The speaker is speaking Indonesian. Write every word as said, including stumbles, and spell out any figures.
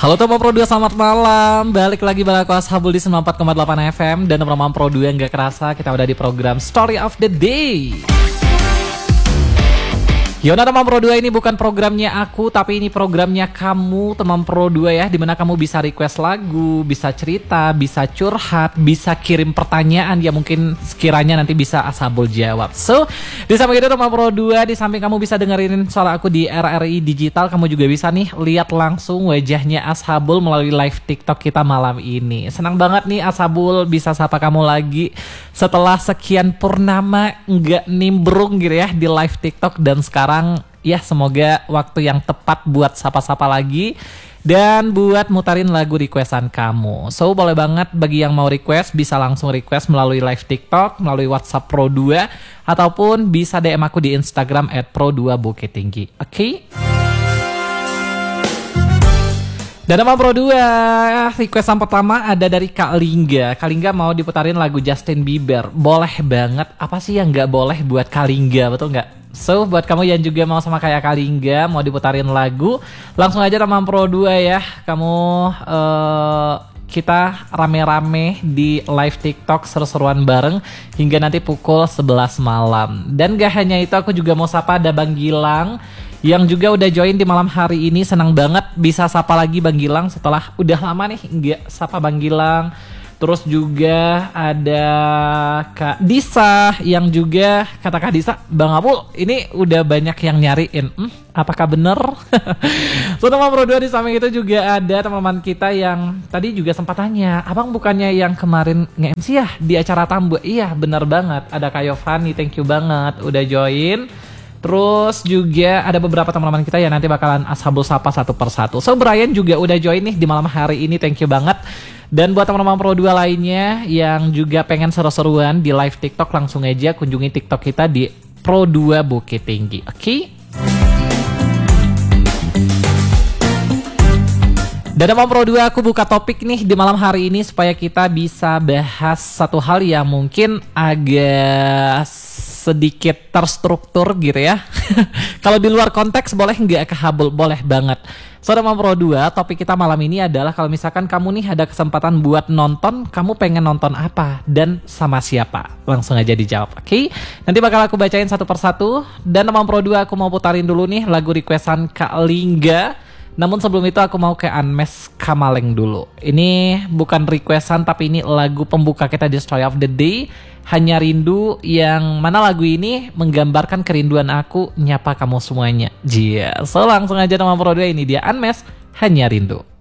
Halo teman Pro dua, selamat malam. Balik lagi bareng aku Ashabul di sembilan puluh empat koma delapan F M. Dan teman-teman Pro dua yang gak kerasa, kita udah di program Story of the Day. Yona teman Pro dua, ini bukan programnya aku, tapi ini programnya kamu teman Pro dua ya, dimana kamu bisa request lagu, bisa cerita, bisa curhat, bisa kirim pertanyaan ya mungkin sekiranya nanti bisa Ashabul jawab. So, di samping itu teman Pro dua, di samping kamu bisa dengerin suara aku di R R I Digital, kamu juga bisa nih lihat langsung wajahnya Ashabul melalui live TikTok kita malam ini. Senang banget nih Ashabul bisa sapa kamu lagi setelah sekian purnama nggak nimbrung gitu ya di live TikTok, dan sekarang ya semoga waktu yang tepat buat sapa-sapa lagi dan buat mutarin lagu requestan kamu. So boleh banget bagi yang mau request bisa langsung request melalui live TikTok, melalui WhatsApp Pro dua, ataupun bisa D M aku di Instagram at pro dua bukit tinggi. Oke? Okay? Dan nama Pro dua, requestan pertama ada dari Kak Lingga. Kak Lingga mau diputarin lagu Justin Bieber. Boleh banget, apa sih yang gak boleh buat Kak Lingga, betul gak? So, buat kamu yang juga mau sama kayak Kak Lingga, mau diputarin lagu, langsung aja teman Pro dua ya. Kamu, uh, kita rame-rame di live TikTok seru-seruan bareng hingga nanti pukul sebelas malam. Dan gak hanya itu, aku juga mau sapa ada Bang Gilang yang juga udah join di malam hari ini. Senang banget bisa sapa lagi Bang Gilang setelah udah lama nih nggak sapa Bang Gilang. Terus juga ada Kak Disa yang juga kata Kak Disa, Bang Apul ini udah banyak yang nyariin. Hmm, apakah bener? So teman Pro dua, di samping itu juga ada teman-teman kita yang tadi juga sempat tanya, abang bukannya yang kemarin nge-M C ya di acara Tambu? Iya bener banget, ada Kak Yovani, thank you banget udah join. Terus juga ada beberapa teman-teman kita yang nanti bakalan Ashabul sapa satu persatu. So Brian juga udah join nih di malam hari ini, thank you banget. Dan buat teman-teman Pro dua lainnya yang juga pengen seru-seruan di live TikTok, langsung aja kunjungi TikTok kita di Pro dua Bukit Tinggi. Oke? Okay? Dan teman Pro dua, aku buka topik nih di malam hari ini supaya kita bisa bahas satu hal yang mungkin agak sedikit terstruktur gitu ya. Kalau di luar konteks boleh nggak kehabul? Boleh banget. So teman Pro dua, topik kita malam ini adalah kalau misalkan kamu nih ada kesempatan buat nonton, kamu pengen nonton apa dan sama siapa? Langsung aja dijawab, oke? Okay? Nanti bakal aku bacain satu persatu. Dan teman Pro dua, aku mau putarin dulu nih lagu requestan Kak Lingga. Namun sebelum itu aku mau ke Unmesh Kamaleng dulu. Ini bukan requestan tapi ini lagu pembuka kita di Story of the Day, Hanya Rindu, yang mana lagu ini menggambarkan kerinduan aku nyapa kamu semuanya. Jia. So langsung aja teman Pro dua, ini dia Unmesh Hanya Rindu.